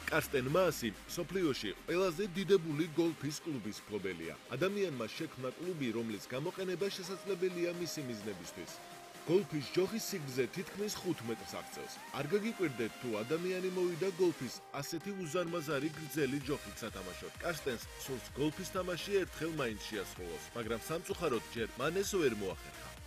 კარსტენ მაასი სოფლიოში ყველაზე დიდებული გოლფის კლუბის მფლობელია. ადამიანმა შექმნა კლუბი, რომლის გამოყენება შესაძლებელია მისი მიზნებისთვის. გოლფის ჯოხის სიგრძე თითქმის 5 მეტრს აღწევს. არ გაგიკვირდეთ თუ ადამიანი მოვიდა გოლფის ასეთი უზარმაზარი გრძელი ჯოხით სათამაშოდ. კარსტენს სურს გოლფის თამაში ერთხელ მაინც შეასრულოს, მაგრამ სამწუხაროდ ჯერ მან ეს ვერ მოახერხა.